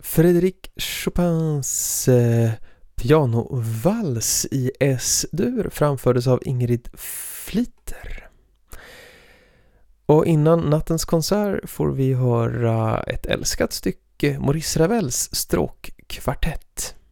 Frédéric Chopins pianovals i S-dur framfördes av Ingrid Fliter. Och innan nattens konsert får vi höra ett älskat stycke, Maurice Ravels stråkkvartett.